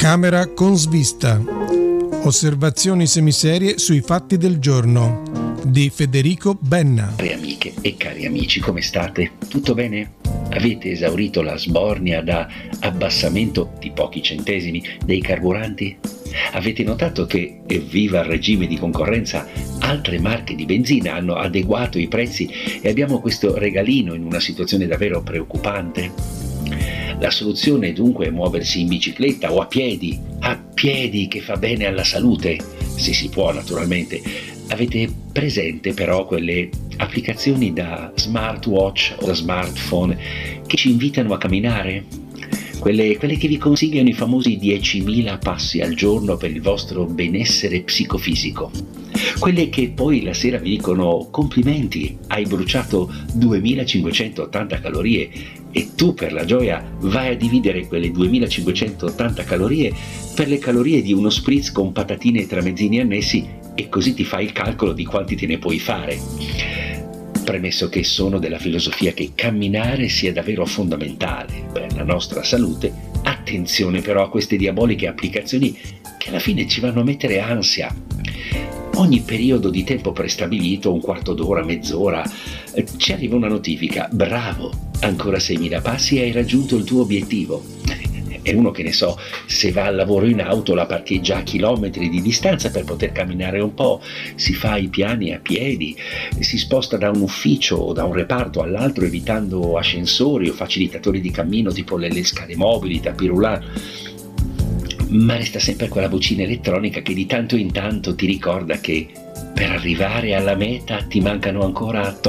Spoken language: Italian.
Camera con svista. Osservazioni semiserie sui fatti del giorno di Federico Benna. Cari amiche e cari amici, come state? Tutto bene? Avete esaurito la sbornia da abbassamento di pochi centesimi dei carburanti? Avete notato che, evviva il regime di concorrenza, altre marche di benzina hanno adeguato i prezzi e abbiamo questo regalino in una situazione davvero preoccupante? La soluzione dunque è muoversi in bicicletta o a piedi che fa bene alla salute, se si può naturalmente. Avete presente però quelle applicazioni da smartwatch o da smartphone che ci invitano a camminare? Quelle che vi consigliano i famosi 10.000 passi al giorno per il vostro benessere psicofisico. Quelle che poi la sera vi dicono complimenti, hai bruciato 2.580 calorie e tu per la gioia vai a dividere quelle 2.580 calorie per le calorie di uno spritz con patatine e tramezzini annessi e così ti fai il calcolo di quanti te ne puoi fare. Premesso che sono della filosofia che camminare sia davvero fondamentale per la nostra salute, attenzione però a queste diaboliche applicazioni che alla fine ci vanno a mettere ansia. Ogni periodo di tempo prestabilito, un quarto d'ora, mezz'ora, ci arriva una notifica: bravo, ancora 6.000 passi e hai raggiunto il tuo obiettivo. E uno, che ne so, se va al lavoro in auto la parcheggia a chilometri di distanza per poter camminare un po', si fa i piani a piedi, si sposta da un ufficio o da un reparto all'altro evitando ascensori o facilitatori di cammino tipo le scale mobili, i tapis roulant. Ma resta sempre quella vocina elettronica che di tanto in tanto ti ricorda che per arrivare alla meta ti mancano ancora